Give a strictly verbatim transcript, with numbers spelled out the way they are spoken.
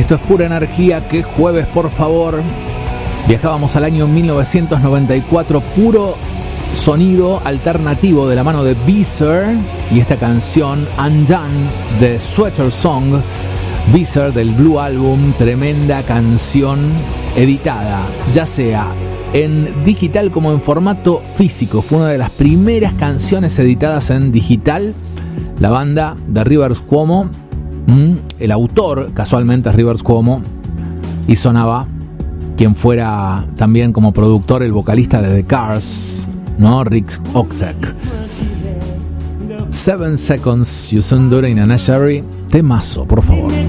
Esto es Pura Energía. Qué jueves, por favor. Viajábamos al año mil novecientos noventa y cuatro, puro sonido alternativo de la mano de Beezer y esta canción Undone de Sweater Song. Beezer del Blue Album, tremenda canción editada, ya sea en digital como en formato físico. Fue una de las primeras canciones editadas en digital. La banda de Rivers Cuomo, mmm, el autor casualmente es Rivers Cuomo, y sonaba quien fuera también como productor el vocalista de The Cars, ¿no? Rick Ocasek. Seven Seconds, You Sound Dirty in a Nursery. Temazo, por favor.